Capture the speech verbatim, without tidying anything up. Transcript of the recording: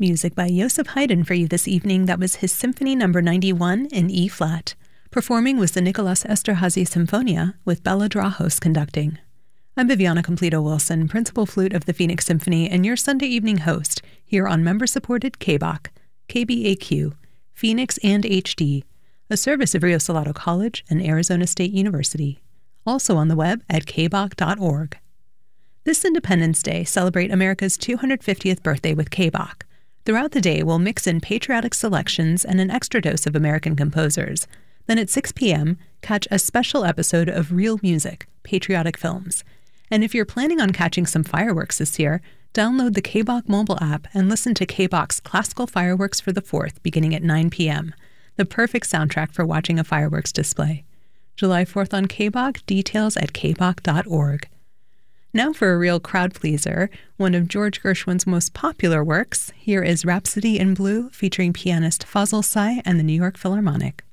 Music by Joseph Haydn for you this evening. That was his Symphony Number ninety-one in E-flat. Performing was the Nicholas Esterhazy Symphonia with Bella Drahos conducting. I'm Viviana Completo-Wilson, Principal Flute of the Phoenix Symphony, and your Sunday evening host here on member-supported K B A C, K B A Q, Phoenix and H D, a service of Rio Salado College and Arizona State University. Also on the web at k b a c dot org. This Independence Day, celebrate America's two hundred fiftieth birthday with K B A C. Throughout the day, we'll mix in patriotic selections and an extra dose of American composers. Then at six p.m., catch a special episode of Real Music, Patriotic Films. And if you're planning on catching some fireworks this year, download the K B A C mobile app and listen to K B A C's Classical Fireworks for the fourth beginning at nine p.m., the perfect soundtrack for watching a fireworks display. July fourth on K B A C, details at k b a c dot org. Now for a real crowd pleaser, one of George Gershwin's most popular works, here is Rhapsody in Blue featuring pianist Fazl Say and the New York Philharmonic.